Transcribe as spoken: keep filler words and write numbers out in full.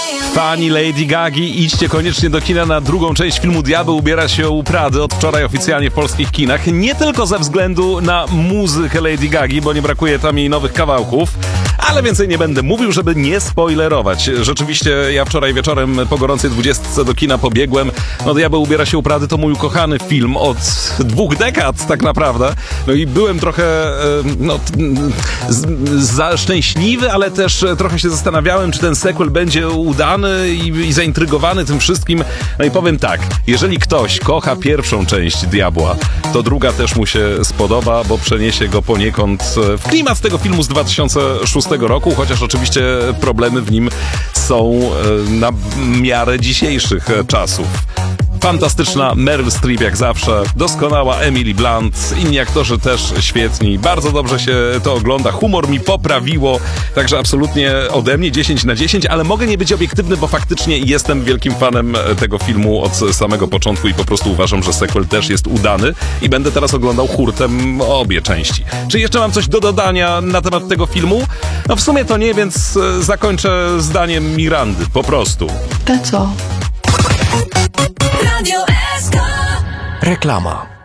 Fani Lady Gagi, idźcie koniecznie do kina na drugą część filmu Diabeł ubiera się u Prady, od wczoraj oficjalnie w polskich kinach. Nie tylko ze względu na muzykę Lady Gagi, bo nie brakuje tam jej nowych kawałków, ale więcej nie będę mówił, żeby nie spoilerować. Rzeczywiście ja wczoraj wieczorem po gorącej dwudziestce do kina pobiegłem. No Diabeł ubiera się u Prady to mój ukochany film od dwóch dekad tak naprawdę. No i byłem trochę no, za szczęśliwy, ale też trochę się zastanawiałem, czy ten sequel będzie udany i, i zaintrygowany tym wszystkim. No i powiem tak, jeżeli ktoś kocha pierwszą część Diabła, to druga też mu się spodoba, bo przeniesie go poniekąd w klimat tego filmu z dwa tysiące szóstego roku, chociaż oczywiście problemy w nim są na miarę dzisiejszych czasów. Fantastyczna Meryl Streep jak zawsze, doskonała Emily Blunt, inni aktorzy też świetni, bardzo dobrze się to ogląda, humor mi poprawiło, także absolutnie ode mnie dziesięć na dziesięć, ale mogę nie być obiektywny, bo faktycznie jestem wielkim fanem tego filmu od samego początku i po prostu uważam, że sequel też jest udany i będę teraz oglądał hurtem obie części. Czy jeszcze mam coś do dodania na temat tego filmu? No w sumie to nie, więc zakończę zdaniem Mirandy, po prostu. That's all. Radio S K. Reklama.